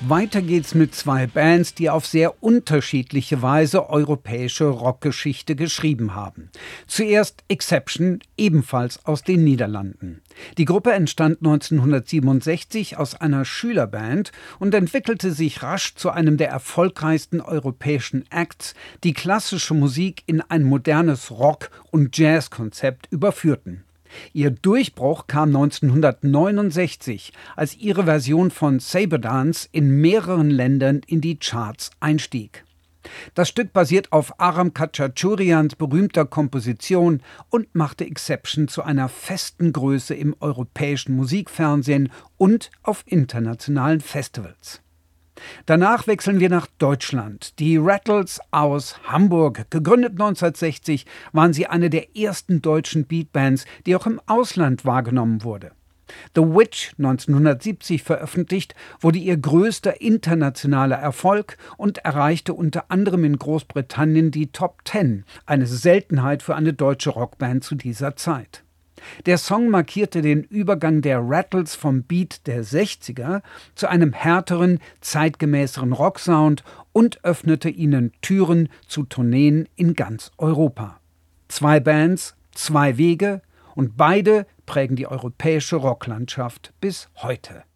Weiter geht's mit zwei Bands, die auf sehr unterschiedliche Weise europäische Rockgeschichte geschrieben haben. Zuerst Exception, ebenfalls aus den Niederlanden. Die Gruppe entstand 1967 aus einer Schülerband und entwickelte sich rasch zu einem der erfolgreichsten europäischen Acts, die klassische Musik in ein modernes Rock- und Jazzkonzept überführten. Ihr Durchbruch kam 1969, als ihre Version von Saberdance in mehreren Ländern in die Charts einstieg. Das Stück basiert auf Aram Khachaturians berühmter Komposition und machte Exception zu einer festen Größe im europäischen Musikfernsehen und auf internationalen Festivals. Danach wechseln wir nach Deutschland. Die Rattles aus Hamburg. Gegründet 1960 waren sie eine der ersten deutschen Beatbands, die auch im Ausland wahrgenommen wurde. The Witch, 1970 veröffentlicht, wurde ihr größter internationaler Erfolg und erreichte unter anderem in Großbritannien die Top 10, eine Seltenheit für eine deutsche Rockband zu dieser Zeit. Der Song markierte den Übergang der Rattles vom Beat der 60er zu einem härteren, zeitgemäßeren Rocksound und öffnete ihnen Türen zu Tourneen in ganz Europa. Zwei Bands, zwei Wege und beide prägen die europäische Rocklandschaft bis heute.